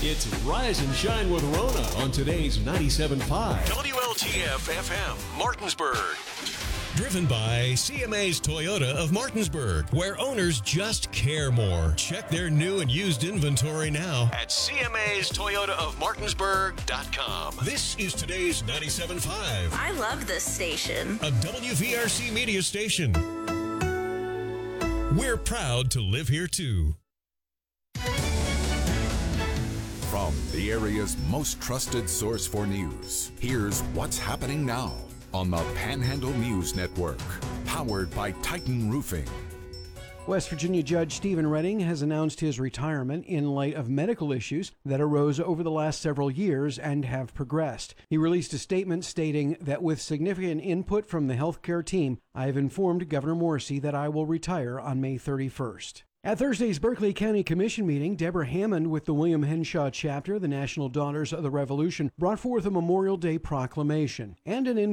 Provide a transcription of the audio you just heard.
It's Rise and Shine with Rona on today's 97.5. WLTF FM, Martinsburg. Driven by CMA's Toyota of Martinsburg, where owners just care more. Check their new and used inventory now At CMA's Toyota of Martinsburg.com. This is today's 97.5, I love this station. a WVRC media station. We're proud to live here too. From the area's most trusted source for news, here's what's happening now on the Panhandle News Network, powered by Titan Roofing. West Virginia Judge Stephen Redding has announced his retirement in light of medical issues that arose over the last several years and have progressed. He released a statement stating that with significant input from the healthcare team, I have informed Governor Morrisey that I will retire on May 31st. At Thursday's Berkeley County Commission meeting, Deborah Hammond with the William Henshaw chapter, the National Daughters of the Revolution, brought forth a Memorial Day proclamation and an